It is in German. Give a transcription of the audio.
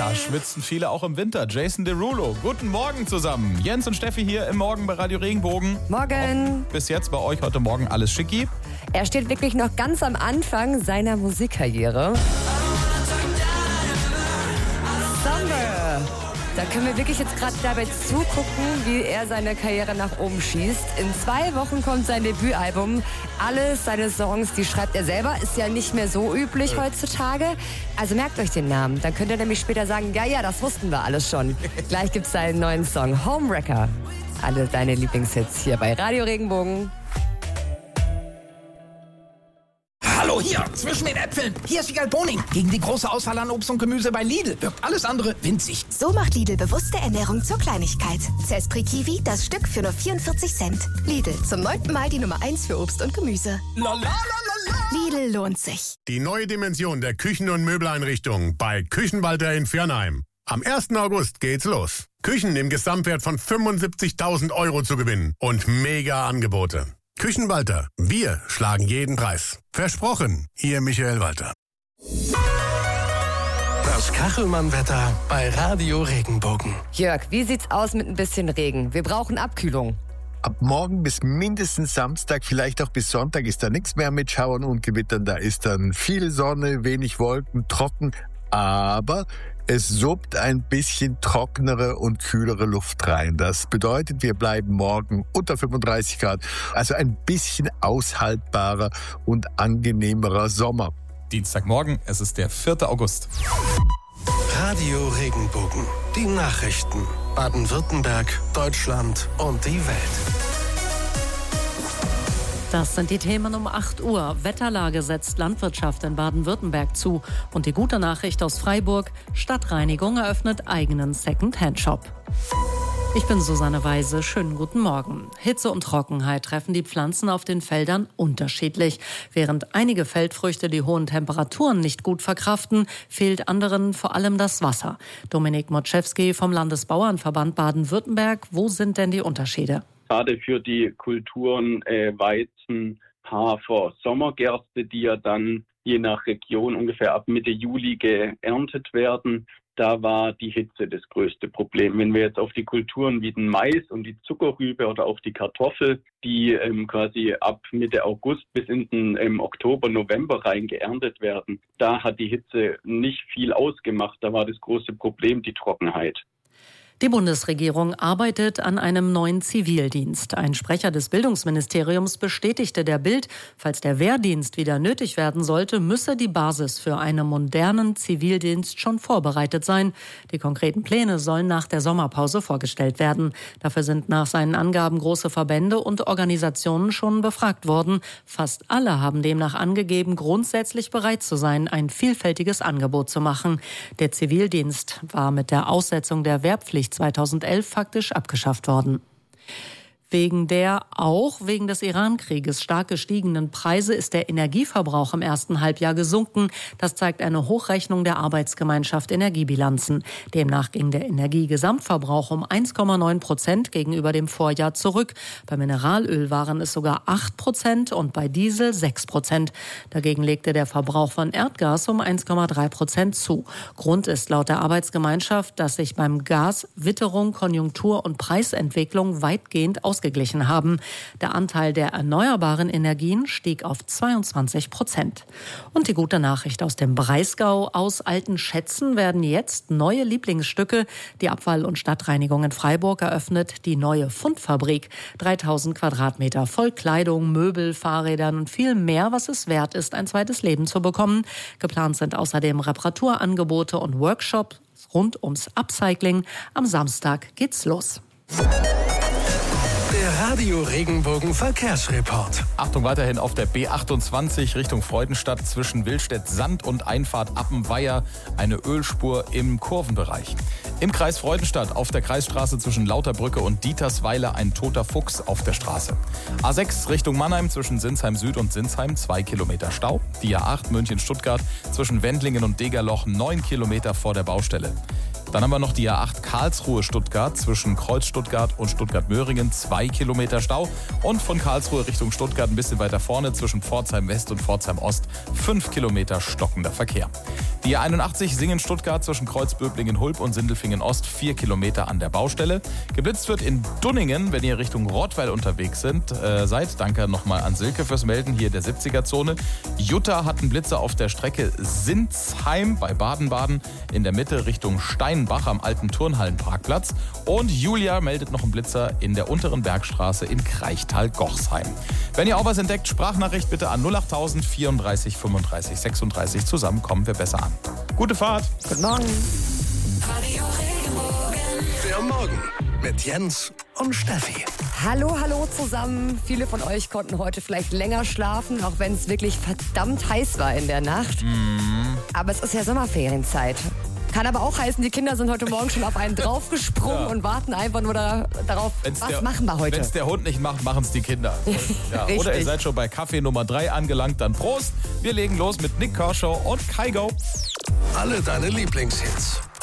Da schwitzen viele auch im Winter. Jason Derulo, guten Morgen zusammen. Jens und Steffi hier im Morgen bei Radio Regenbogen. Morgen. Bis jetzt bei euch heute Morgen alles schicki. Er steht wirklich noch ganz am Anfang seiner Musikkarriere. Summer. Da können wir wirklich jetzt gerade dabei zugucken, wie er seine Karriere nach oben schießt. In 2 Wochen kommt sein Debütalbum. Alle seine Songs, die schreibt er selber. Ist ja nicht mehr so üblich heutzutage. Also merkt euch den Namen. Dann könnt ihr nämlich später sagen, ja, das wussten wir alles schon. Gleich gibt's seinen neuen Song, Homewrecker. Alle deine Lieblingshits hier bei Radio Regenbogen. Hallo, hier, zwischen den Äpfeln. Hier ist Wiegald Boning. Gegen die große Auswahl an Obst und Gemüse bei Lidl wirkt alles andere winzig. So macht Lidl bewusste Ernährung zur Kleinigkeit. Zespri Kiwi, das Stück für nur 44 Cent. Lidl, zum 9. Mal die Nummer 1 für Obst und Gemüse. Lidl lohnt sich. Die neue Dimension der Küchen- und Möbeleinrichtung bei Küchenwalter in Viernheim. Am 1. August geht's los. Küchen im Gesamtwert von 75.000 € zu gewinnen und mega Angebote. Küchenwalter, wir schlagen jeden Preis. Versprochen, Ihr Michael Walter. Das Kachelmann-Wetter bei Radio Regenbogen. Jörg, wie sieht's aus mit ein bisschen Regen? Wir brauchen Abkühlung. Ab morgen bis mindestens Samstag, vielleicht auch bis Sonntag ist da nichts mehr mit Schauern und Gewittern. Da ist dann viel Sonne, wenig Wolken, trocken, aber es suppt ein bisschen trockenere und kühlere Luft rein. Das bedeutet, wir bleiben morgen unter 35 Grad. Also ein bisschen aushaltbarer und angenehmerer Sommer. Dienstagmorgen, es ist der 4. August. Radio Regenbogen. Die Nachrichten. Baden-Württemberg, Deutschland und die Welt. Das sind die Themen um 8 Uhr. Wetterlage setzt Landwirtschaft in Baden-Württemberg zu. Und die gute Nachricht aus Freiburg: Stadtreinigung eröffnet eigenen Second-Hand-Shop. Ich bin Susanne Weise. Schönen guten Morgen. Hitze und Trockenheit treffen die Pflanzen auf den Feldern unterschiedlich. Während einige Feldfrüchte die hohen Temperaturen nicht gut verkraften, fehlt anderen vor allem das Wasser. Dominik Motschewski vom Landesbauernverband Baden-Württemberg. Wo sind denn die Unterschiede? Gerade für die Kulturen Weizen, Hafer, Sommergerste, die ja dann je nach Region ungefähr ab Mitte Juli geerntet werden, da war die Hitze das größte Problem. Wenn wir jetzt auf die Kulturen wie den Mais und die Zuckerrübe oder auch die Kartoffel, die quasi ab Mitte August bis in den Oktober, November rein geerntet werden, da hat die Hitze nicht viel ausgemacht. Da war das große Problem die Trockenheit. Die Bundesregierung arbeitet an einem neuen Zivildienst. Ein Sprecher des Bildungsministeriums bestätigte der Bild, falls der Wehrdienst wieder nötig werden sollte, müsse die Basis für einen modernen Zivildienst schon vorbereitet sein. Die konkreten Pläne sollen nach der Sommerpause vorgestellt werden. Dafür sind nach seinen Angaben große Verbände und Organisationen schon befragt worden. Fast alle haben demnach angegeben, grundsätzlich bereit zu sein, ein vielfältiges Angebot zu machen. Der Zivildienst war mit der Aussetzung der Wehrpflicht 2011 faktisch abgeschafft worden. Wegen des Iran-Krieges stark gestiegenen Preise ist der Energieverbrauch im ersten Halbjahr gesunken. Das zeigt eine Hochrechnung der Arbeitsgemeinschaft Energiebilanzen. Demnach ging der Energiegesamtverbrauch um 1,9% gegenüber dem Vorjahr zurück. Bei Mineralöl waren es sogar 8% und bei Diesel 6%. Dagegen legte der Verbrauch von Erdgas um 1,3% zu. Grund ist laut der Arbeitsgemeinschaft, dass sich beim Gas Witterung, Konjunktur und Preisentwicklung weitgehend ausgeglichen haben. Der Anteil der erneuerbaren Energien stieg auf 22%. Und die gute Nachricht aus dem Breisgau: Aus alten Schätzen werden jetzt neue Lieblingsstücke. Die Abfall- und Stadtreinigung in Freiburg eröffnet die neue Fundfabrik. 3000 Quadratmeter voll Kleidung, Möbel, Fahrrädern und viel mehr, was es wert ist, ein zweites Leben zu bekommen. Geplant sind außerdem Reparaturangebote und Workshops rund ums Upcycling. Am Samstag geht's los. Der Radio Regenbogen Verkehrsreport. Achtung, weiterhin auf der B28 Richtung Freudenstadt zwischen Willstedt-Sand und Einfahrt Appenweier eine Ölspur im Kurvenbereich. Im Kreis Freudenstadt auf der Kreisstraße zwischen Lauterbrücke und Dietersweiler ein toter Fuchs auf der Straße. A6 Richtung Mannheim zwischen Sinsheim Süd und Sinsheim 2 Kilometer Stau. Die A8 München-Stuttgart zwischen Wendlingen und Degerloch 9 Kilometer vor der Baustelle. Dann haben wir noch die A8 Karlsruhe-Stuttgart zwischen Kreuz Stuttgart und Stuttgart-Möhringen, 2 Kilometer Stau. Und von Karlsruhe Richtung Stuttgart ein bisschen weiter vorne zwischen Pforzheim West und Pforzheim Ost, 5 Kilometer stockender Verkehr. Die A81 Singen-Stuttgart zwischen Kreuzböblingen-Hulb und Sindelfingen-Ost, 4 Kilometer an der Baustelle. Geblitzt wird in Dunningen, wenn ihr Richtung Rottweil unterwegs seid. Danke nochmal an Silke fürs Melden hier in der 70er-Zone. Jutta hat einen Blitzer auf der Strecke Sinsheim bei Baden-Baden in der Mitte Richtung Steinbach am alten Turnhallenparkplatz. Und Julia meldet noch einen Blitzer in der unteren Bergstraße in Kraichtal-Gochsheim. Wenn ihr auch was entdeckt, Sprachnachricht bitte an 08000 34 35 36. Zusammen kommen wir besser an. Gute Fahrt. Guten Morgen. Der Morgen mit Jens und Steffi. Hallo zusammen. Viele von euch konnten heute vielleicht länger schlafen, auch wenn es wirklich verdammt heiß war in der Nacht. Aber es ist ja Sommerferienzeit. Kann aber auch heißen, die Kinder sind heute Morgen schon auf einen draufgesprungen und warten einfach nur darauf, machen wir heute. Wenn es der Hund nicht macht, machen es die Kinder. Ja, oder ihr seid schon bei Kaffee Nummer 3 angelangt, dann Prost. Wir legen los mit Nick Kershaw und Kygo. Alle deine Lieblingshits.